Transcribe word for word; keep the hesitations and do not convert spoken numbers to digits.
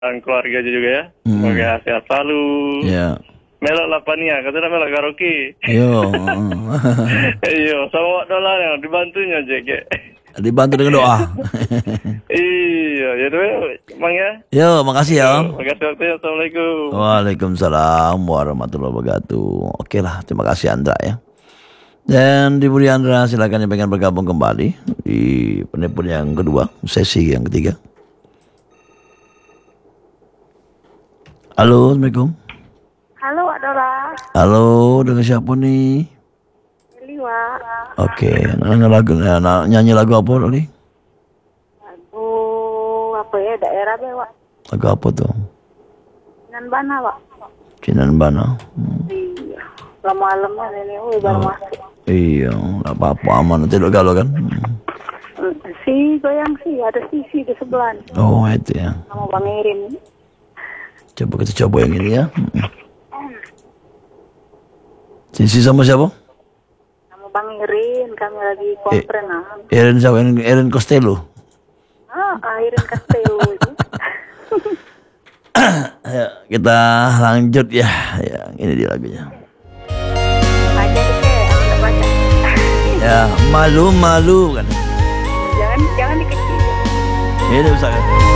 dan keluarga juga ya. Hmm. Semoga sehat selalu. Ya. Melok lapania, katanya melok karaoke. Yo. Iya, sama wak dolar yang dibantunya aja kayak. Dibantu dengan doa. Iya, ya tuh, Bang ya. Yo, makasih ya. Terima kasih waktunya. Assalamualaikum. Waalaikumsalam warahmatullahi wabarakatuh. Oke lah, terima kasih Andra ya. Dan di Budi Andra silakan yang pengen bergabung kembali di penelpon yang kedua, sesi yang ketiga. Halo, Assalamualaikum. Halo, Wak Dora. Halo, dengan siapa nih? Eli, Wak. Oke, nyanyi lagu, nah, nyanyi lagu apa tadi? Lagu apa ya, daerah be, Wak. Lagu apa tuh? Nan Bana, Wak. Cinan Bana. Hmm. Iya. Lama-lama ini, wih, baru Oh. masuk. Iya, nggak apa-apa, aman. Tidak galau kan? Hmm. Si goyang sih, ada sisi di sebelah. Oh, itu ya. Sama Bang Irin. Coba kita coba yang ini ya. Hmm. Sisi sama siapa? Sama Bang Irin, kami lagi kompren. ah. Erin siapa? Erin, Erin Costello. Ah, Irin Castello itu. Ya, kita lanjut ya. Ya, ini dia lagunya. Aja deh, kayak anda baca. Ya, malu-malu kan. Jangan, jangan dikecil. Ini bisa kan?